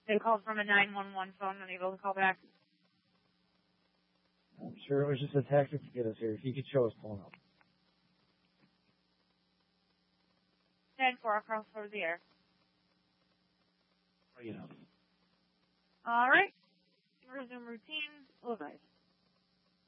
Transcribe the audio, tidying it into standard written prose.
They called from a 911 phone, unable to call back. I'm sure it was just a tactic to get us here. If you could show us pulling up. 10-4 across over the air. Bring it up. All right. Resume routine. Live